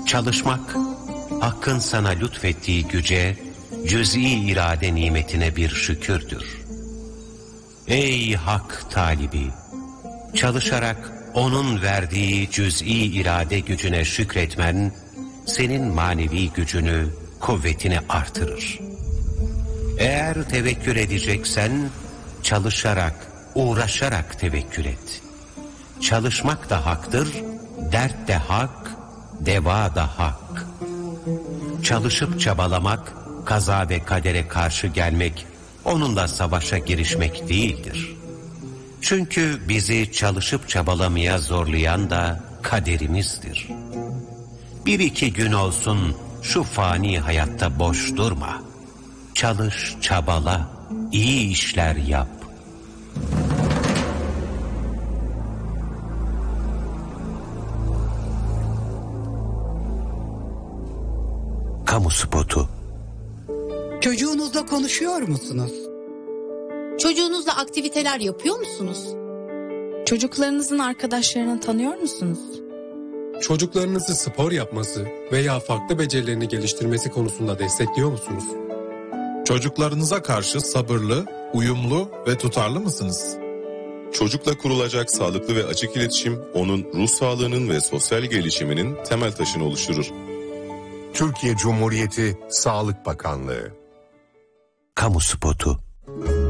Çalışmak, Hakk'ın sana lütfettiği güce, cüz'i irade nimetine bir şükürdür. Ey Hak talibi! Çalışarak onun verdiği cüz'i irade gücüne şükretmen, senin manevi gücünü, kuvvetini artırır. Eğer tevekkül edeceksen, çalışarak, uğraşarak tevekkül et. Çalışmak da haktır, dert de hak, deva da hak. Çalışıp çabalamak, kaza ve kadere karşı gelmek, onunla savaşa girişmek değildir. Çünkü bizi çalışıp çabalamaya zorlayan da kaderimizdir. Bir iki gün olsun şu fani hayatta boş durma. Çalış, çabala, iyi işler yap. Kamu spotu. Çocuğunuzla konuşuyor musunuz? Çocuğunuzla aktiviteler yapıyor musunuz? Çocuklarınızın arkadaşlarını tanıyor musunuz? Çocuklarınızı spor yapması veya farklı becerilerini geliştirmesi konusunda destekliyor musunuz? Çocuklarınıza karşı sabırlı, uyumlu ve tutarlı mısınız? Çocukla kurulacak sağlıklı ve açık iletişim, onun ruh sağlığının ve sosyal gelişiminin temel taşını oluşturur. Türkiye Cumhuriyeti Sağlık Bakanlığı. Kamu spotu.